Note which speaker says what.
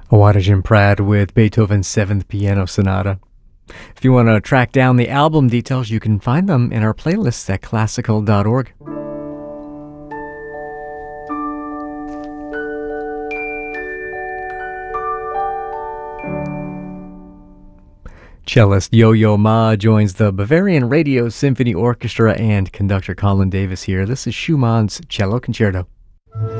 Speaker 1: Waterjin Pratt with Beethoven's Seventh Piano Sonata. If you want to track down the album details, you can find them in our playlists at classical.org. Cellist Yo-Yo Ma joins the Bavarian Radio Symphony Orchestra and conductor Colin Davis here. This is Schumann's Cello Concerto.